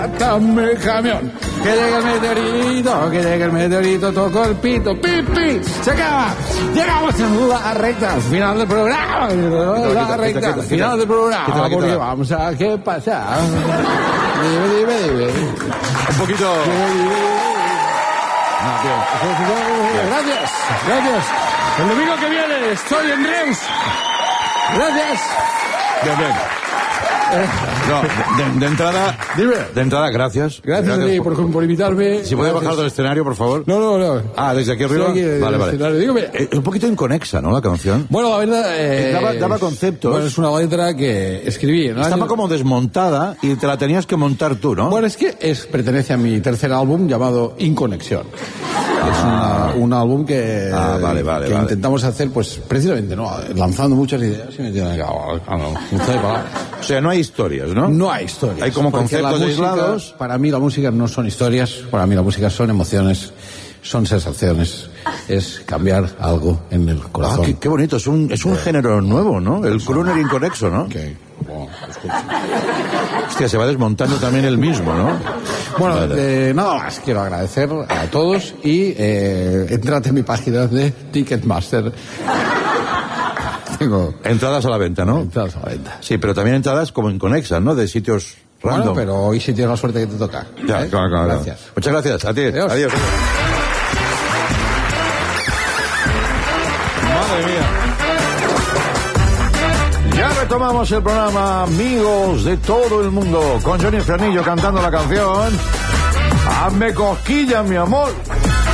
Dame camión, que llegue el meteorito, toco el pito, pipi, se acaba. Llegamos a la recta final del programa, la recta final del programa, porque vamos a qué pasa. Dime. Un poquito. Gracias. El domingo que viene estoy en Reus. Gracias. Bien. No, de entrada. Dime. De entrada, gracias. Gracias a ti por invitarme. Si puedes bajar del escenario, por favor. No. Ah, desde aquí arriba. Vale. Dígame. Un poquito inconexa, ¿no? La canción. Bueno, la verdad. Daba conceptos. Bueno, es una letra que escribí. Estaba como desmontada y te la tenías que montar tú, ¿no? Bueno, es que pertenece a mi tercer álbum llamado Inconexión. Es un álbum que intentamos hacer, pues, precisamente, ¿no? Lanzando muchas ideas y me tienen O sea, no hay historias, ¿no? No hay historias. Hay como conceptos aislados. Para mí la música no son historias, para mí la música son emociones, son sensaciones, es cambiar algo en el corazón. Qué bonito, es un género nuevo, ¿no? El crooner inconexo, ¿no? Okay. Bueno, hostia, se va desmontando también el mismo, ¿no? Bueno, nada más, quiero agradecer a todos y entrad en mi página de Ticketmaster. Tengo entradas a la venta, ¿no? Entradas a la venta. Sí, pero también entradas como inconexas, ¿no? De sitios random. Bueno, pero hoy sí tienes la suerte que te toca. Ya, claro. Gracias. Muchas gracias. A ti. Adiós. Madre mía. Ya retomamos el programa Amigos de todo el mundo con Johnny Fernillo cantando la canción Hazme cosquillas, mi amor.